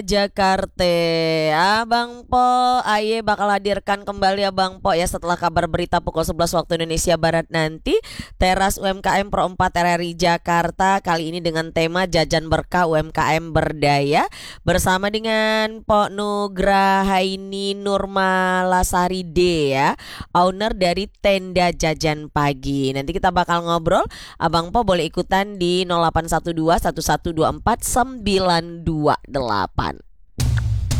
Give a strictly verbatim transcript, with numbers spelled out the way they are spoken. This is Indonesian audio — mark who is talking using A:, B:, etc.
A: Jakarta. Abang Po, Aye bakal hadirkan kembali Abang Po ya setelah kabar berita pukul sebelas waktu Indonesia Barat nanti. Teras U M K M Pro empat R R I Jakarta kali ini dengan tema Jajan Berkah U M K M Berdaya bersama dengan Po Nugrahaini Nurmalasari D ya, owner dari Tenda Jajan Pagi. Nanti kita bakal ngobrol. Abang Po boleh ikutan di nol delapan satu dua satu satu dua empat sembilan dua delapan.